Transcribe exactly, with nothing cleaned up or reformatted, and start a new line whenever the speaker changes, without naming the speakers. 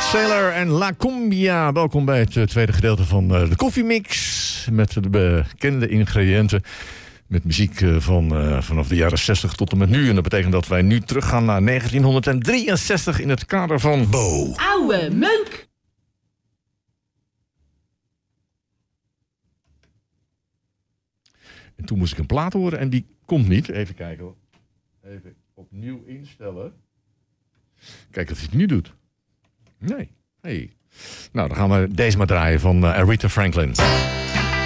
Sailor en La Cumbia. Welkom bij het uh, tweede gedeelte van uh, de koffiemix. Met de bekende ingrediënten. Met muziek uh, van, uh, vanaf de jaren zestig tot en met nu. En dat betekent dat wij nu teruggaan naar negentienhonderddrieënzestig in het kader van Bo.
Oude meuk.
En toen moest ik een plaat horen en die komt niet. Even kijken hoor. Even opnieuw instellen. Kijken of hij het nu doet. Nee. Hey. Nou, dan gaan we deze maar draaien van uh, Aretha Franklin.